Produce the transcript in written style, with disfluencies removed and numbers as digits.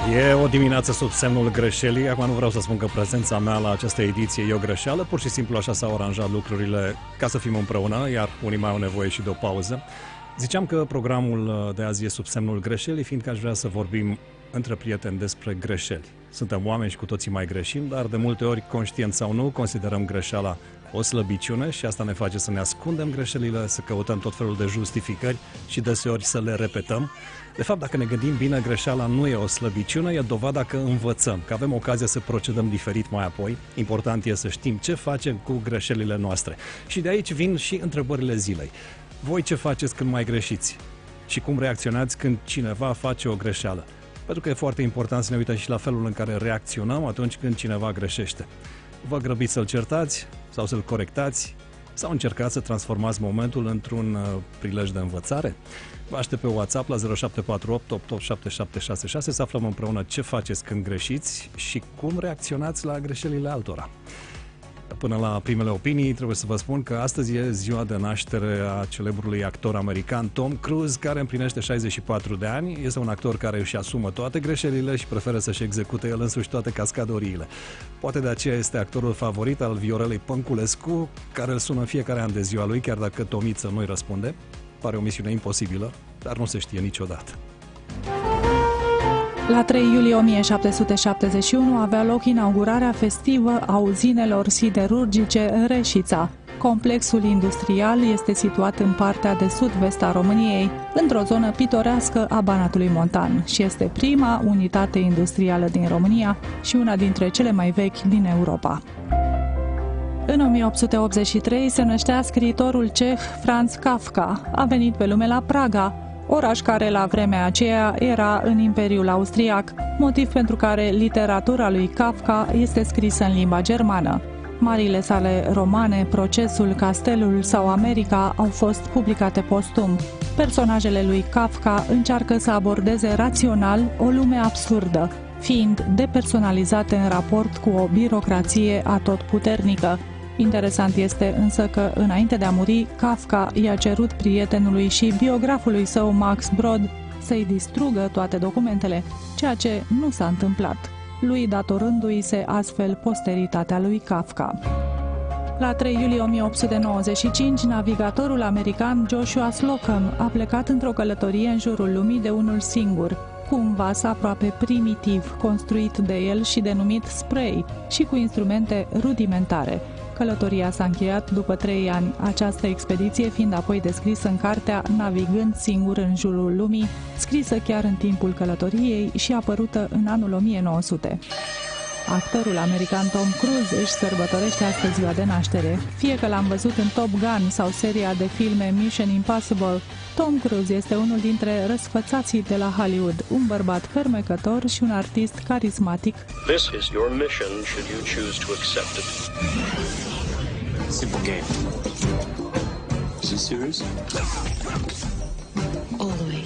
E o dimineață sub semnul greșelii. Acum nu vreau să spun că prezența mea la această ediție e o greșeală, pur și simplu așa s-au aranjat lucrurile ca să fim împreună, iar unii mai au nevoie și de o pauză. Ziceam că programul de azi e sub semnul greșelii, fiindcă aș vrea să vorbim între prieteni despre greșeli. Suntem oameni și cu toții mai greșim, dar de multe ori, conștient sau nu, considerăm greșeala o slăbiciune și asta ne face să ne ascundem greșelile, să căutăm tot felul de justificări și deseori să le repetăm. De fapt, dacă ne gândim bine, greșeala nu e o slăbiciune, e dovada că învățăm, că avem ocazia să procedăm diferit mai apoi. Important e să știm ce facem cu greșelile noastre. Și de aici vin și întrebările zilei. Voi ce faceți când mai greșiți? Și cum reacționați când cineva face o greșeală? Pentru că e foarte important să ne uităm și la felul în care reacționăm atunci când cineva greșește. Vă grăbiți să-l certați sau să-l corectați sau încercați să transformați momentul într-un prilej de învățare? Vă aștept pe WhatsApp la 0748 887766 să aflăm împreună ce faceți când greșiți și cum reacționați la greșelile altora. Până la primele opinii, trebuie să vă spun că astăzi e ziua de naștere a celebrului actor american Tom Cruise, care împlinește 64 de ani. Este un actor care își asumă toate greșelile și preferă să-și execute el însuși toate cascadoriile. Poate de aceea este actorul favorit al Viorelei Pănculescu, care îl sună în fiecare an de ziua lui, chiar dacă Tomiță nu-i răspunde. Pare o misiune imposibilă, dar nu se știe niciodată. La 3 iulie 1771 avea loc inaugurarea festivă a uzinelor siderurgice în Reșița. Complexul industrial este situat în partea de sud-vest a României, într-o zonă pitorească a Banatului Montan și este prima unitate industrială din România și una dintre cele mai vechi din Europa. În 1883 se năștea scriitorul ceh Franz Kafka. A venit pe lume la Praga, oraș care la vremea aceea era în Imperiul Austriac, motiv pentru care literatura lui Kafka este scrisă în limba germană. Marile sale romane, Procesul, Castelul sau America au fost publicate postum. Personajele lui Kafka încearcă să abordeze rațional o lume absurdă, fiind depersonalizate în raport cu o birocrație atotputernică. Interesant este însă că, înainte de a muri, Kafka i-a cerut prietenului și biografului său Max Brod să-i distrugă toate documentele, ceea ce nu s-a întâmplat, lui datorându-i se astfel posteritatea lui Kafka. La 3 iulie 1895, navigatorul american Joshua Slocum a plecat într-o călătorie în jurul lumii de unul singur, cu un vas aproape primitiv, construit de el și denumit Spray, și cu instrumente rudimentare. Călătoria s-a încheiat după 3 ani, această expediție fiind apoi descrisă în cartea Navigând singur în jurul lumii, scrisă chiar în timpul călătoriei și apărută în anul 1900. Actorul american Tom Cruise își sărbătorește astăzi ziua de naștere. Fie că l-am văzut în Top Gun sau seria de filme Mission Impossible, Tom Cruise este unul dintre răsfățații de la Hollywood, un bărbat fermecător și un artist carismatic. This is your mission should you choose to accept it. Simple game. Is he serious?